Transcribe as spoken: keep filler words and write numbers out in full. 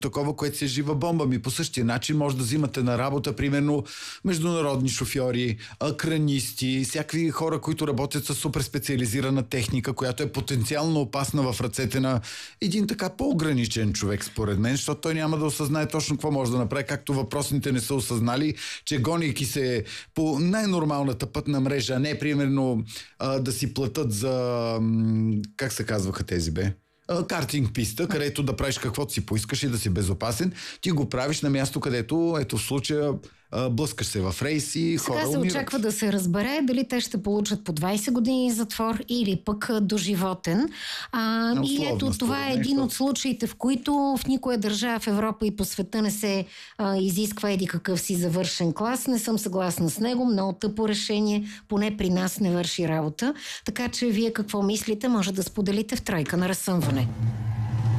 такова, което си е жива бомба. Ми по същия начин може да взимате на работа, примерно, международни шофьори, кранисти, всякакви хора, които работят с супер специализирана техника, която е потенциално опасна в ръцете на един така по-ограничен човек, според мен, защото той няма да осъзнае точно какво може да направи, както въпросните не са осъзнали, че гонейки се по най-нормалната пътна мрежа, а не примерно а, да си платят за... Как се казваха тези, бе? Картинг писта, където да правиш каквото си поискаш и да си безопасен, ти го правиш на място, където, ето в случая, блъскаш се в рейс и хора умират. Сега се очаква да се разбере дали те ще получат по двайсет години затвор или пък доживотен. А, и ето това е един от случаите, в които в никоя държава в Европа и по света не се а, изисква еди какъв си завършен клас. Не съм съгласна с него. Много тъпо решение. Поне при нас не върши работа. Така че вие какво мислите, може да споделите в Тройка на разсъмване.